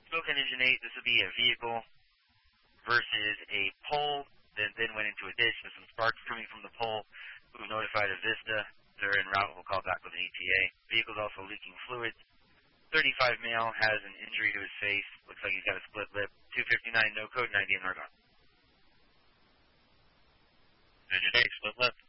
Spoken Engine 8, this would be a vehicle versus a pole that then went into a ditch. There's some sparks coming from the pole. We've notified a Vista. They're en route. We'll call back with an ETA. Vehicle's also leaking fluids. 35 male has an injury to his face. Looks like he's got a split lip. 259, no code, 90 in Argonne. Engine 8, split lip.